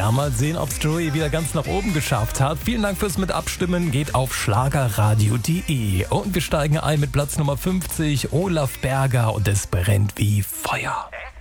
Ja, mal sehen, ob Joey wieder ganz nach oben geschafft hat. Vielen Dank fürs Mitabstimmen. Geht auf schlagerradio.de. Und wir steigen ein mit Platz Nummer 50, Olaf Berger und es brennt wie Feuer.